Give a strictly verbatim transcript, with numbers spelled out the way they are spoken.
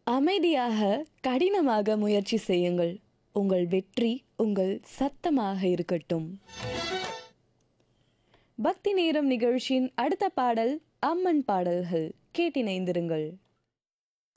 அமைதியாக கடினமாக முயற்சி செய்யுங்கள். உங்கள் வெற்றி உங்கள் சத்தமாக இருக்கட்டும். பக்தி நேரம் நிகழ்ச்சியின் அடுத்த பாடல் அம்மன் பாடல்கள். கேட்டிணைந்திருங்கள்.